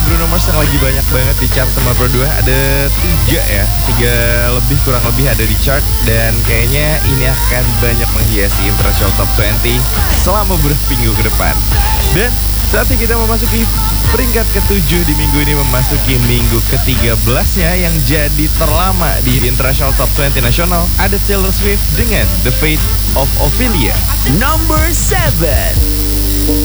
Bruno Mars yang lagi banyak banget di chart nomor 2. Ada 3 lebih kurang lebih ada di chart. Dan kayaknya ini akan banyak menghiasi International Top 20 selama beberapa minggu ke depan. Dan saatnya kita memasuki peringkat ke-7 di minggu ini, memasuki minggu ke-13-nya yang jadi terlama di International Top 20 nasional. Ada Taylor Swift dengan The Fate of Ophelia. Number 7.